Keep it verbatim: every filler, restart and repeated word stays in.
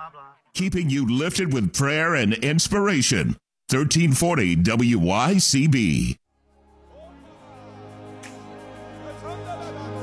Keeping you lifted with prayer and inspiration. thirteen forty W Y C B.